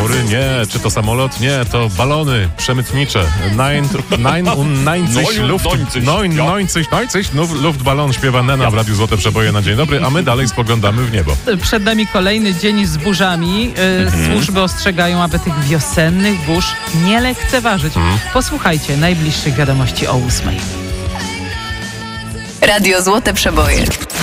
chmury? Nie. Czy to samolot? Nie, to balony przemytnicze. Luftballon śpiewa Nena w Radiu Złote Przeboje na dzień dobry, a my dalej spoglądamy w niebo. Przed nami kolejny dzień z burzami. Służby ostrzegają, aby tych wiosennych burz nie lekceważyć. Posłuchajcie najbliższych wiadomości o 8:00. Radio Złote Przeboje.